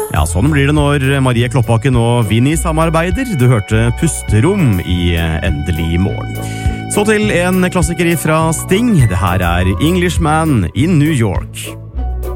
Ja, sånn blir det når Marie Kloppakken og Vinnie samarbeider. Du hørte Pusterom i Endelig morgen. Så til en klassiker fra Sting. Det her er Englishman in New York.